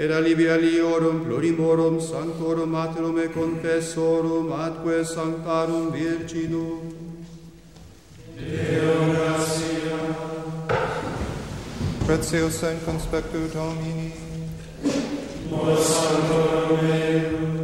et alivia liorum plurimorum sanctorum materum et confessorum atque sanctarum virginum. Deo gratia. Pretius and conspectu Domini. Mos sanctorum meum.